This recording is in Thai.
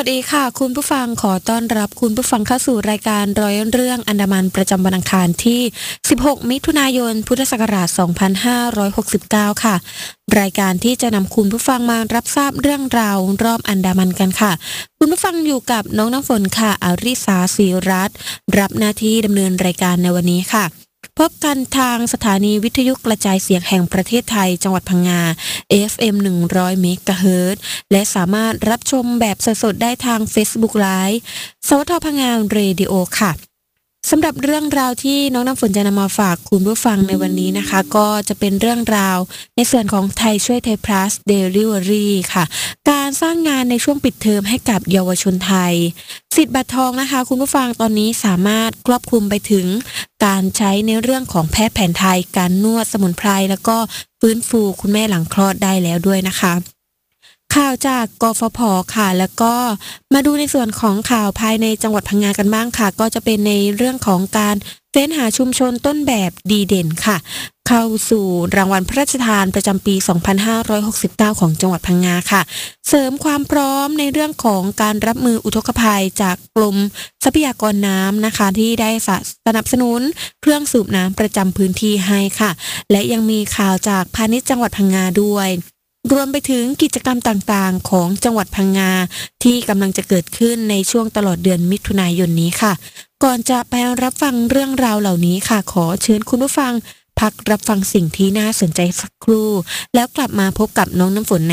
วัสดีค่ะคุณผู้ฟังขอต้อนรับคุณผู้ฟังเข้าสู่รายการร้อยเรื่องอันดามันประจำวันอังคารที่16มิถุนายนพุทธศักราช2569ค่ะรายการที่จะนำคุณผู้ฟังมารับทราบเรื่องราวรอบอันดามันกันค่ะคุณผู้ฟังอยู่กับน้องน้ำฝนค่ะอาริสาศรีรัตน์รับหน้าที่ดำเนินรายการในวันนี้ค่ะพบกันทางสถานีวิทยุกระจายเสียงแห่งประเทศไทยจังหวัดพังงา FM 100 เมกะเฮิรตซ์และสามารถรับชมแบบสดๆได้ทาง Facebook Live สวทพังงาเรดิโอค่ะสำหรับเรื่องราวที่น้องน้ำฝนจะนำมาฝากคุณผู้ฟังในวันนี้นะคะก็จะเป็นเรื่องราวในส่วนของไทยช่วยไทย plus delivery ค่ะการสร้างงานในช่วงปิดเทอมให้กับเยาวชนไทยสิทธิ์บัตรทองนะคะคุณผู้ฟังตอนนี้สามารถครอบคลุมไปถึงการใช้ในเรื่องของแพทย์แผนไทยการนวดสมุนไพรแล้วก็ฟื้นฟูคุณแม่หลังคลอดได้แล้วด้วยนะคะข่าวจากกฟผ.ค่ะแล้วก็มาดูในส่วนของข่าวภายในจังหวัดพังงากันบ้างค่ะก็จะเป็นในเรื่องของการเฟ้นหาชุมชนต้นแบบดีเด่นค่ะเข้าสู่รางวัลพระราชทานประจำปี 2569 ของจังหวัดพังงาค่ะเสริมความพร้อมในเรื่องของการรับมืออุทกภัยจากกรมทรัพยากรน้ำนะคะที่ได้สนับสนุนเครื่องสูบน้ำประจำพื้นที่ให้ค่ะและยังมีข่าวจากพาณิชย์จังหวัดพังงาด้วยรวมไปถึงกิจกรรมต่างๆของจังหวัดพังงาที่กำลังจะเกิดขึ้นในช่วงตลอดเดือนมิถุนายนนี้ค่ะก่อนจะไปรับฟังเรื่องราวเหล่านี้ค่ะขอเชิญคุณผู้ฟังพักรับฟังสิ่งที่น่าสนใจสักครู่แล้วกลับมาพบกับน้องน้ำฝน